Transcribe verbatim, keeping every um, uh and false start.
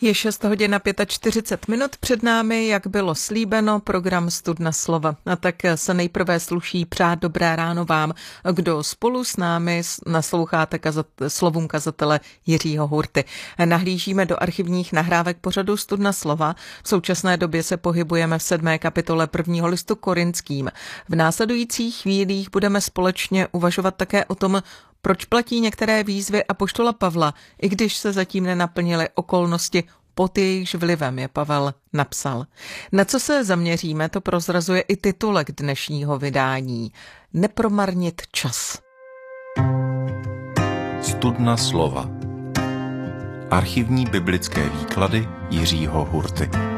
Je šest hodin a čtyřicet pět minut před námi, jak bylo slíbeno, program Studna slova. A tak se nejprve sluší přát dobré ráno vám, kdo spolu s námi nasloucháte kazat, slovům kazatele Jiřího Hurty. Nahlížíme do archivních nahrávek pořadu Studna slova. V současné době se pohybujeme v sedmé kapitole prvního listu Korinským. V následujících chvílích budeme společně uvažovat také o tom, proč platí některé výzvy apoštola Pavla, i když se zatím nenaplnily okolnosti, pod jejichž vlivem je Pavel napsal. Na co se zaměříme, to prozrazuje i titulek dnešního vydání. Nepromarnit čas. Studna slova. Archivní biblické výklady Jiřího Hurty.